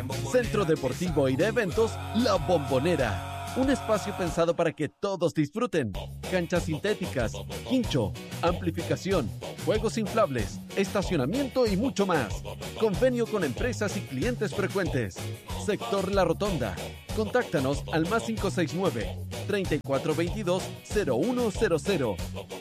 Centro Deportivo y de Eventos La Bombonera. Un espacio pensado para que todos disfruten. Canchas sintéticas, quincho, amplificación, juegos inflables, estacionamiento y mucho más. Convenio con empresas y clientes frecuentes. Sector La Rotonda. Contáctanos al +569 3422 0100